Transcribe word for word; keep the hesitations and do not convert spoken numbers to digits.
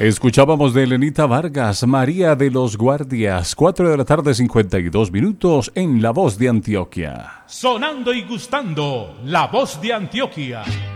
Escuchábamos de Elenita Vargas, María de los Guardias, cuatro de la tarde, cincuenta y dos minutos en La Voz de Antioquia. Sonando y gustando, La Voz de Antioquia.